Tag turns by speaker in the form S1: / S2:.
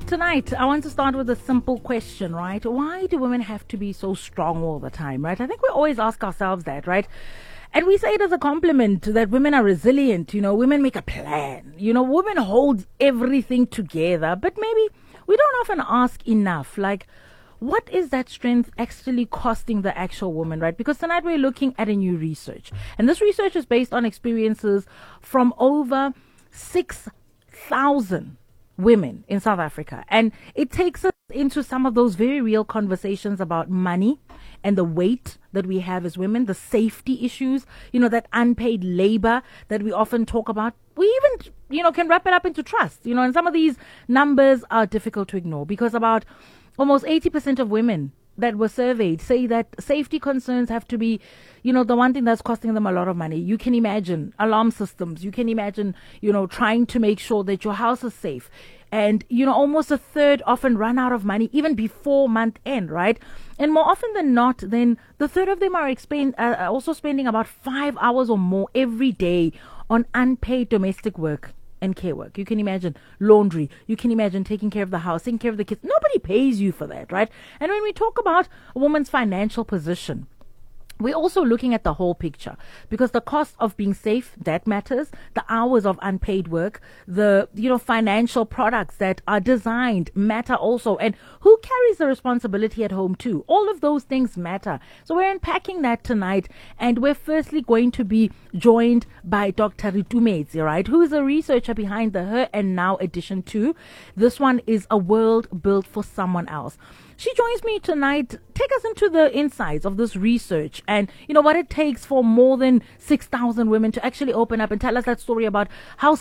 S1: Tonight, I want to start with a simple question, right? Why do women have to be so strong all the time, right? I think we always ask ourselves that, right? And we say it as a compliment that women are resilient, women make a plan, women hold everything together, but maybe we don't often ask enough, like, what is that strength actually costing the actual woman, right? Because tonight we're looking at a new research, and this research is based on experiences from over 6,000 women in South Africa. And it takes us into some of those very real conversations about money and the weight that we have as women, the safety issues, that unpaid labor that we often talk about. We even, can wrap it up into trust, and some of these numbers are difficult to ignore because about almost 80% of women that were surveyed say that safety concerns have to be, the one thing that's costing them a lot of money. You can imagine alarm systems. You can imagine, trying to make sure that your house is safe. And, almost a third often run out of money even before month end, right? And more often than not, then the third of them are also spending about 5 hours or more every day on unpaid domestic work and care work. You can imagine laundry. You can imagine taking care of the house, taking care of the kids. Nobody pays you for that, right? And when we talk about a woman's financial position, we're also looking at the whole picture because the cost of being safe, that matters. The hours of unpaid work, the, financial products that are designed matter also. And who carries the responsibility at home too? All of those things matter. So we're unpacking that tonight. And we're firstly going to be joined by Dr. Itumeleng, right? Who is a researcher behind the Her and Now edition 2. This one is A World Built for Someone Else. She joins me tonight, take us into the insights of this research and, what it takes for more than 6,000 women to actually open up and tell us that story about how